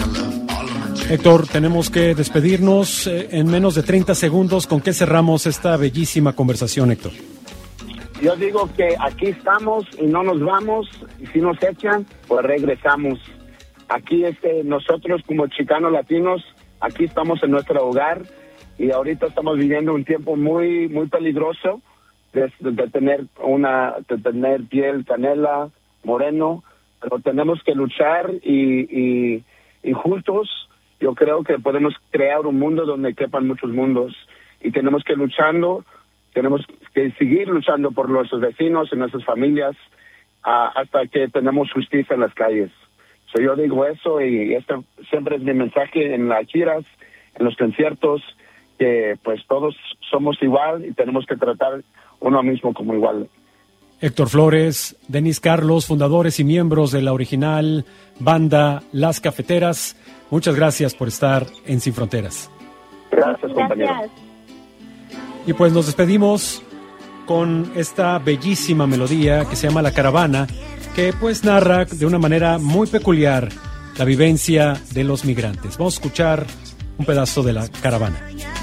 Héctor, tenemos que despedirnos en menos de 30 segundos. ¿Con qué cerramos esta bellísima conversación, Héctor? Yo digo que aquí estamos y no nos vamos, y si nos echan, pues regresamos. Aquí nosotros como chicanos latinos, aquí estamos en nuestro hogar y ahorita estamos viviendo un tiempo muy muy peligroso de tener piel canela, moreno, pero tenemos que luchar y juntos yo creo que podemos crear un mundo donde quepan muchos mundos y tenemos que seguir luchando por nuestros vecinos y nuestras familias hasta que tenemos justicia en las calles. Yo digo eso y este siempre es mi mensaje en las giras, en los conciertos, que pues todos somos igual y tenemos que tratar uno mismo como igual. Héctor Flores, Denis Carlos, fundadores y miembros de la original banda Las Cafeteras, muchas gracias por estar en Sin Fronteras. Gracias, compañero. Y pues nos despedimos con esta bellísima melodía que se llama La Caravana, que pues narra de una manera muy peculiar la vivencia de los migrantes. Vamos a escuchar un pedazo de La Caravana.